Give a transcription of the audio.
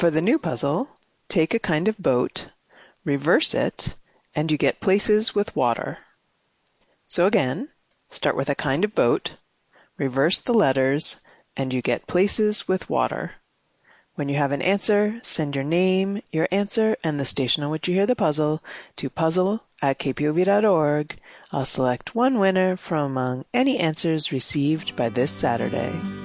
For the new puzzle, take a kind of boat, reverse it, and you get places with water. So again, start with a kind of boat, reverse the letters, and you get places with water. When you have an answer, send your name, your answer, and the station on which you hear the puzzle to puzzle@kpov.org. I'll select one winner from among any answers received by this Saturday.